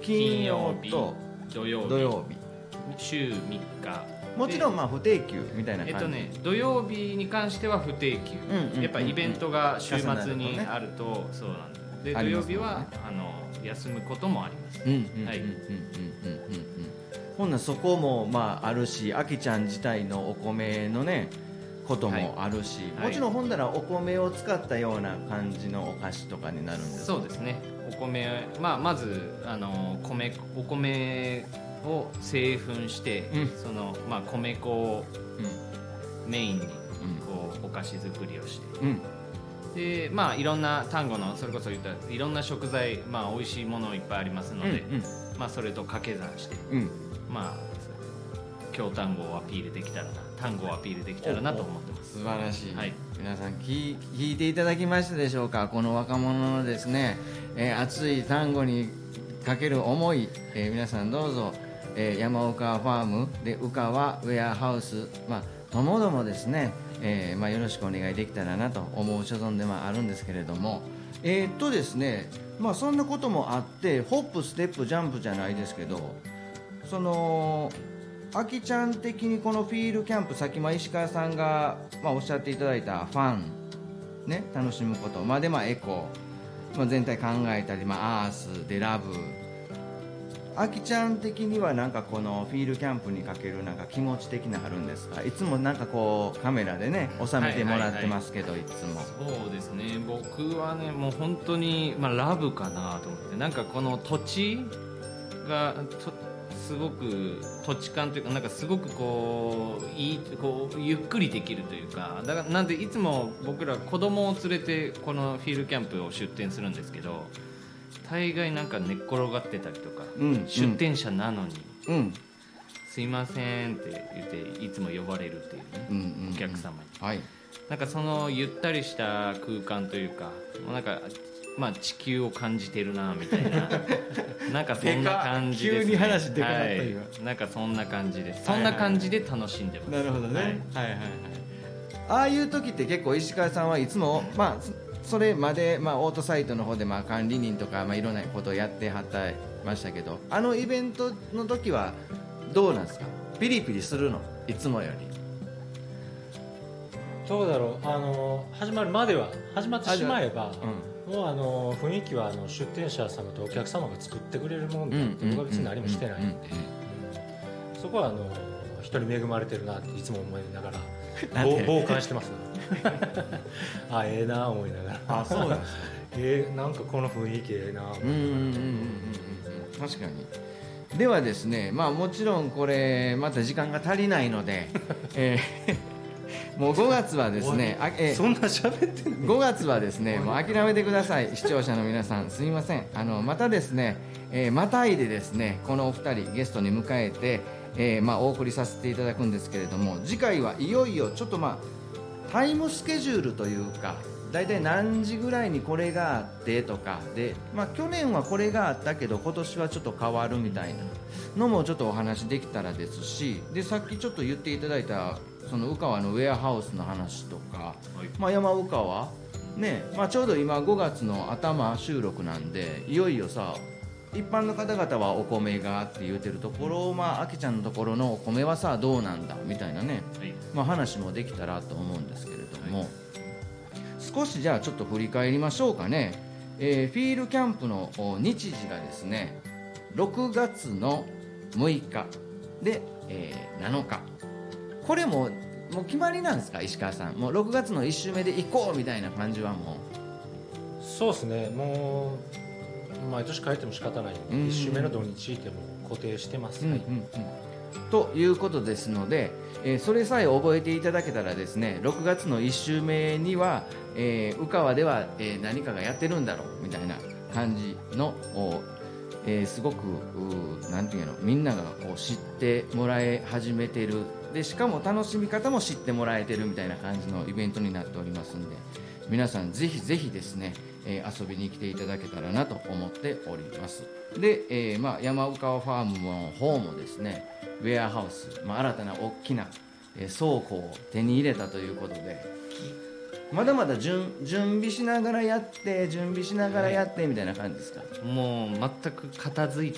金曜と土曜日週3日、 もちろんまあ不定休みたいな感じ。 土曜日に関しては不定休、やっぱイベントが週末にあるとそうなんで、土曜日は休むこともあります。 ほんならそこもまああるし、あきちゃん自体のお米のねこともあるし、もちろんほんだらお米を使ったような感じのお菓子とかになるんですか？ そうですね。お米、まずお米を製粉して、米粉をメインにこうお菓子作りをして、でいろんな単語のそれこそ言ったいろんな食材、美味しいものいっぱいありますので、それと掛け算して、京単語をアピールできたらなと思ってます。 素晴らしい、皆さん聞いていただきましたでしょうか。この若者のですね、熱い単語にかける思い、皆さんどうぞ、山岡ファームで宇川ウェアハウス、ともどもですね、よろしくお願いできたらなと思う所存ではあるんですけれども、ですね、そんなこともあって、ホップステップジャンプじゃないですけど、そのあきちゃん的にこのフィールキャンプ、さっき石川さんが、おっしゃっていただいたファン、ね、楽しむことでエコ、全体考えたり、アースでラブ、あきちゃん的にはなんかこのフィールキャンプにかけるなんか気持ち的なあるんですか？いつもなんかこうカメラでね収めてもらってますけど、いつもそうですね。僕はねもう本当に、ラブかなと思って、なんかこの土地がすごく土地感というか、なんかすごくこうゆっくりできるというか、だからなんでいつも僕ら子供を連れてこのフィールキャンプを出店するんですけど、大概なんか寝っ転がってたりとか、出店者なのに、すいませんって言っていつも呼ばれるっていうね、お客様に、なんかそのゆったりした空間というか、なんか地球を感じてるなみたいななんかそんな感じですね。 急に話でかかった今、 なんかそんな感じです。そんな感じで楽しんでます。 なるほどね。ああいう時って結構石川さんはいつもそれまで、オートサイトの方で管理人とか、いろんなことをやってはったましたけど、あのイベントの時はどうなんですか？ピリピリするの？いつもより。 どうだろう、始まるまでは、始まってしまえば、もう雰囲気は出店者様とお客様が作ってくれるもんで、僕は別に何もしてないんで、そこは人に恵まれてるなっていつも思いながら傍観してます、ええな思いながら。 そうなんですなんかこの雰囲気ええな思いながら。 確かに。ではですね、もちろんこれまた時間が足りないので、もう5月はですね、 そんな喋ってんの？ 5 月はですね、もう諦めてください。視聴者の皆さんすいません。またですね、またいでですね、このお二人ゲストに迎えて、お送りさせていただくんですけれども、次回はいよいよちょっとタイムスケジュールというか、だいたい何時ぐらいにこれがあってとかで、去年はこれがあったけど今年はちょっと変わるみたいなのもちょっとお話できたらですし、でさっきちょっと言っていただいたその宇川のウェアハウスの話とか、山宇川ね、ちょうど今5月の頭収録なんで、いよいよさ、一般の方々はお米がって言うてるところ、あきちゃんのところのお米はさどうなんだみたいなね、話もできたらと思うんですけれども、少しじゃあちょっと振り返りましょうかね。フィールキャンプの日時がですね、6月の6日で、7日、これもう決まりなんですか？石川さん、もう6月の1週目で行こうみたいな感じはもう。そうですね、もう毎年変えても仕方ない、1週目の土日でも固定してます、 ということですので、それさえ覚えていただけたらですね、6月の1週目には、宇川では、何かがやってるんだろうみたいな感じの、すごくなんていうの、みんながこう知ってもらい始めてる、でしかも楽しみ方も知ってもらえてるみたいな感じのイベントになっておりますんで、皆さんぜひぜひですね、遊びに来ていただけたらなと思っております。で、山宇川ファームの方もですね、ウェアハウス、新たな大きな、倉庫を手に入れたということで、まだまだ準備しながらやってみたいな感じですか？ もう全く片付いて